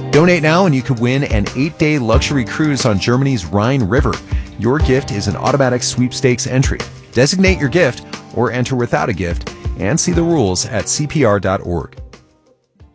Donate now and you could win an 8-day luxury cruise on Germany's Rhine River. Your gift is an automatic sweepstakes entry. Designate your gift or enter without a gift and see the rules at cpr.org.